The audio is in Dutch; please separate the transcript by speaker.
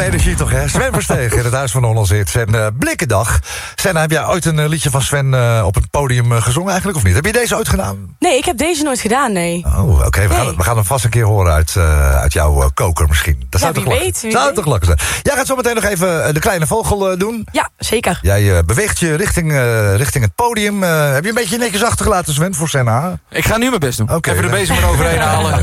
Speaker 1: energie toch, hè? Sven Verstegen in het Huis van Hollands Hits. En Blikkendag. Senna, heb jij ooit een liedje van Sven op het podium gezongen eigenlijk, of niet? Heb je deze ooit gedaan?
Speaker 2: Nee, ik heb deze nooit gedaan, nee.
Speaker 1: Oh, oké. We gaan hem vast een keer horen uit jouw koker misschien. Dat zou
Speaker 2: wie
Speaker 1: toch
Speaker 2: weet, wie
Speaker 1: zou
Speaker 2: weet.
Speaker 1: toch lekker zijn. Jij gaat zo meteen nog even de kleine vogel doen.
Speaker 2: Ja, zeker.
Speaker 1: Jij beweegt je richting het podium. Heb je een beetje netjes achtergelaten, Sven, voor Senna?
Speaker 3: Ik ga nu mijn best doen.
Speaker 1: Oké.
Speaker 3: Even de bezem eroverheen halen.